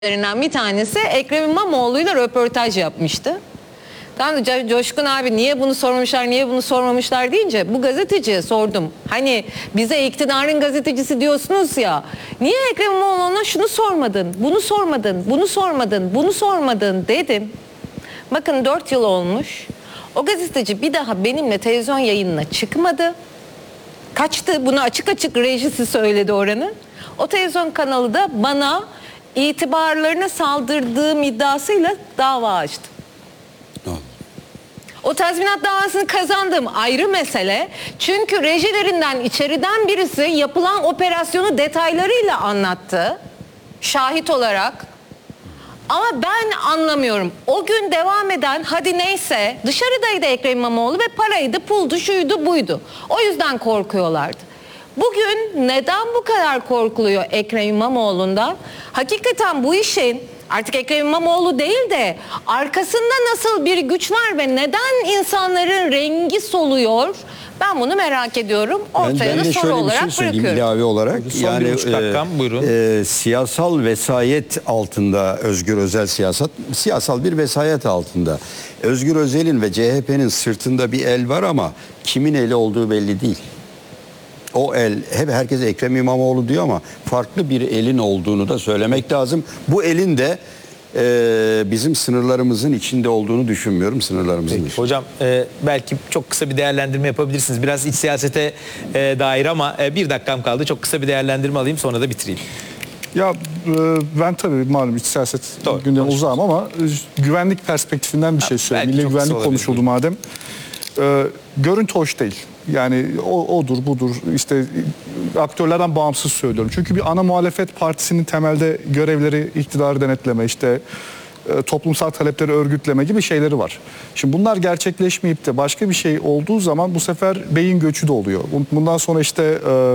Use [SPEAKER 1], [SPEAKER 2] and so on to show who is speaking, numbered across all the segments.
[SPEAKER 1] bir tanesi Ekrem İmamoğlu'yla röportaj yapmıştı. Tamam da Coşkun abi niye bunu sormamışlar deyince bu gazeteciye sordum. Hani bize iktidarın gazetecisi diyorsunuz ya. Niye Ekrem İmamoğlu'na şunu sormadın, bunu sormadın dedim. Bakın 4 yıl olmuş. O gazeteci bir daha benimle televizyon yayınına çıkmadı. Kaçtı, bunu açık açık rejisi söyledi oranın. O televizyon kanalı da bana itibarlarına saldırdığım iddiasıyla dava açtı. O tazminat davasını kazandım ayrı mesele. Çünkü rejilerinden içeriden birisi yapılan operasyonu detaylarıyla anlattı. Şahit olarak. Ama ben anlamıyorum. O gün devam eden hadi neyse dışarıdaydı Ekrem İmamoğlu ve paraydı, puldu, şuydu, buydu. O yüzden korkuyorlardı. Bugün neden bu kadar korkuluyor Ekrem İmamoğlu'ndan? Hakikaten bu işin artık Ekrem İmamoğlu değil de arkasında nasıl bir güç var ve neden insanların rengi soluyor? Ben bunu merak ediyorum. Ortaya da soru olarak bırakıyorum.
[SPEAKER 2] İlave olarak yani siyasal vesayet altında Özgür Özel siyasal bir vesayet altında. Özgür Özel'in ve CHP'nin sırtında bir el var ama kimin eli olduğu belli değil. O el, herkes Ekrem İmamoğlu diyor ama farklı bir elin olduğunu da söylemek lazım. Bu elin de bizim sınırlarımızın içinde olduğunu düşünmüyorum, sınırlarımızın içinde.
[SPEAKER 3] Hocam belki çok kısa bir değerlendirme yapabilirsiniz. Biraz iç siyasete dair ama bir dakikam kaldı. Çok kısa bir değerlendirme alayım sonra da bitireyim.
[SPEAKER 4] Ya ben tabii malum iç siyaset gündemi uzağım ama güvenlik perspektifinden bir şey söyleyeyim. Milli güvenlik konuşuldu madem. Görüntü hoş değil. Yani odur budur işte aktörlerden bağımsız söylüyorum. Çünkü bir ana muhalefet partisinin temelde görevleri iktidarı denetleme, işte toplumsal talepleri örgütleme gibi şeyleri var. Şimdi bunlar gerçekleşmeyip de başka bir şey olduğu zaman bu sefer beyin göçü de oluyor. Bundan sonra işte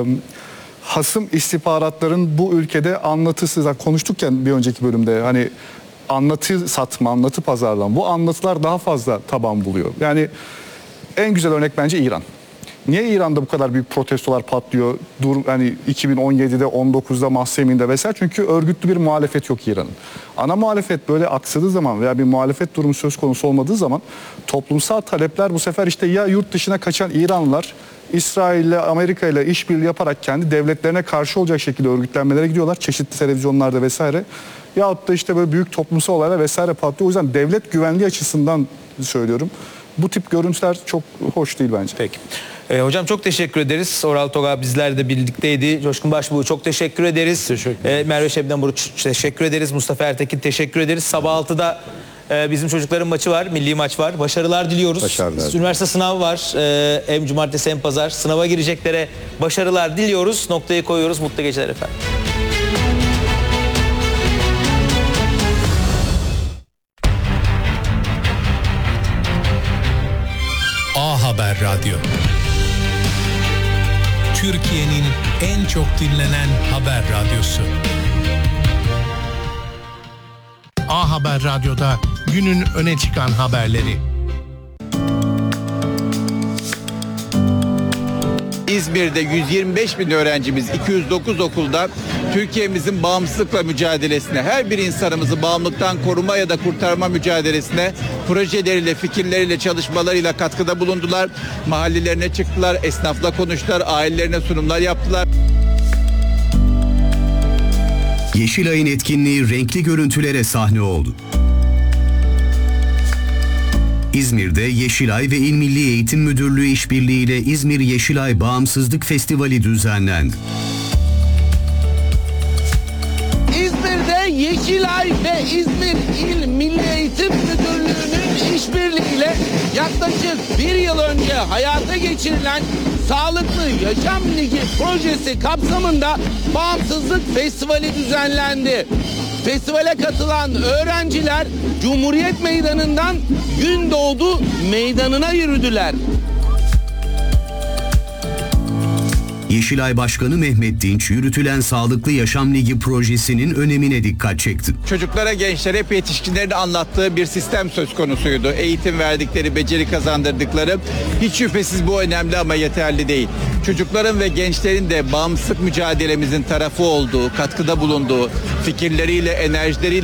[SPEAKER 4] hasım istihbaratların bu ülkede anlatısı, konuştuk ya bir önceki bölümde, hani anlatı satma, anlatı pazarlama, bu anlatılar daha fazla taban buluyor. Yani en güzel örnek bence İran. Niye İran'da bu kadar büyük protestolar patlıyor? Hani 2017'de, 19'da, Mahsemi'nde vesaire. Çünkü örgütlü bir muhalefet yok İran'ın. Ana muhalefet böyle aksadığı zaman veya bir muhalefet durumu söz konusu olmadığı zaman toplumsal talepler bu sefer işte ya yurt dışına kaçan İranlılar İsrail ile Amerika ile işbirliği yaparak kendi devletlerine karşı olacak şekilde örgütlenmelere gidiyorlar. Çeşitli televizyonlarda vesaire. Yahut da işte böyle büyük toplumsal olaylar vesaire patlıyor. O yüzden devlet güvenliği açısından söylüyorum. Bu tip görüntüler çok hoş değil bence.
[SPEAKER 3] Peki. Hocam çok teşekkür ederiz. Oral Toga bizler de birlikteydi. Coşkun Başbuğ çok teşekkür ederiz. Merve Şebnem Buruç teşekkür ederiz. Mustafa Ertekin teşekkür ederiz. Sabah 6'da bizim çocukların maçı var. Milli maç var. Başarılar diliyoruz.
[SPEAKER 2] Başarılar.
[SPEAKER 3] Üniversite sınavı var. Hem cumartesi hem pazar. Sınava gireceklere başarılar diliyoruz. Noktayı koyuyoruz. Mutlu geceler efendim.
[SPEAKER 5] A Haber Radyo. Türkiye'nin en çok dinlenen haber radyosu. A Haber Radyo'da günün öne çıkan haberleri.
[SPEAKER 6] İzmir'de 125 bin öğrencimiz 209 okulda Türkiye'mizin bağımsızlıkla mücadelesine, her bir insanımızı bağımlılıktan koruma ya da kurtarma mücadelesine projeleriyle, fikirleriyle, çalışmalarıyla katkıda bulundular. Mahallelerine çıktılar, esnafla konuştular, ailelerine sunumlar yaptılar.
[SPEAKER 7] Yeşilay'ın etkinliği renkli görüntülere sahne oldu. İzmir'de Yeşilay ve İl Milli Eğitim Müdürlüğü işbirliğiyle İzmir Yeşilay Bağımsızlık Festivali düzenlendi.
[SPEAKER 8] İzmir'de Yeşilay ve İzmir İl Milli Eğitim Müdürlüğü'nün işbirliğiyle yaklaşık bir yıl önce hayata geçirilen Sağlıklı Yaşam Ligi projesi kapsamında Bağımsızlık Festivali düzenlendi. Festivale katılan öğrenciler Cumhuriyet Meydanı'ndan Gündoğdu Meydanı'na yürüdüler.
[SPEAKER 7] Yeşilay Başkanı Mehmet Dinç, yürütülen Sağlıklı Yaşam Ligi projesinin önemine dikkat çekti.
[SPEAKER 6] Çocuklara, gençlere hep yetişkinlerin anlattığı bir sistem söz konusuydu. Eğitim verdikleri, beceri kazandırdıkları. Hiç şüphesiz bu önemli ama yeterli değil. Çocukların ve gençlerin de bağımsızlık mücadelemizin tarafı olduğu, katkıda bulunduğu, fikirleriyle, enerjileriyle